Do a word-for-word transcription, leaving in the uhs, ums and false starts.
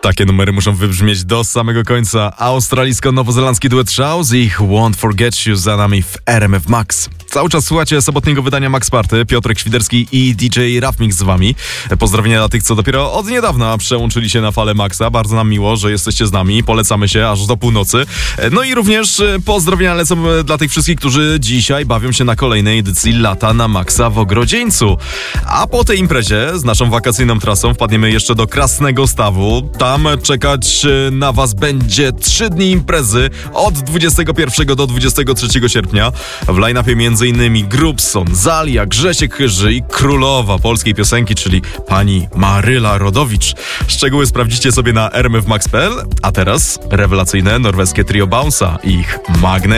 Takie numery muszą wybrzmieć do samego końca. Australijsko-nowozelandzki duet Shouse i ich Won't Forget You za nami w R M F Max. Cały czas słuchacie sobotniego wydania Max Party. Piotrek Świderski i D J Rafmix z wami. Pozdrowienia dla tych, co dopiero od niedawna przełączyli się na falę Maxa. Bardzo nam miło, że jesteście z nami. Polecamy się aż do północy. No i również pozdrowienia lecą dla tych wszystkich, którzy dzisiaj bawią się na kolejnej edycji Lata na Maxa w Ogrodzieńcu. A po tej imprezie z naszą wakacyjną trasą wpadniemy jeszcze do Krasnego Stawu. Tam czekać na was będzie trzy dni imprezy od dwudziestego pierwszego do dwudziestego trzeciego sierpnia. W line-upie między innymi Grubson, Zalia, Grzesiek Chyży i królowa polskiej piosenki, czyli pani Maryla Rodowicz. Szczegóły sprawdzicie sobie na r m f max kropka p l, a teraz rewelacyjne norweskie trio Bounce'a i ich Magnet.